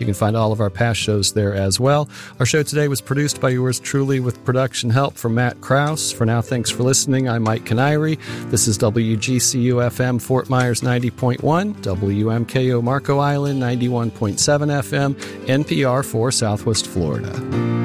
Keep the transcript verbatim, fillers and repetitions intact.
You can find all of our past shows there as well. Our show today was produced by yours truly with production help from Matt Krause. For now, thanks for listening. I'm Mike Canary. This is W G C U F M Fort Myers ninety point one, W M K O Marco Island ninety-one point seven F M, N P R for Southwest Florida.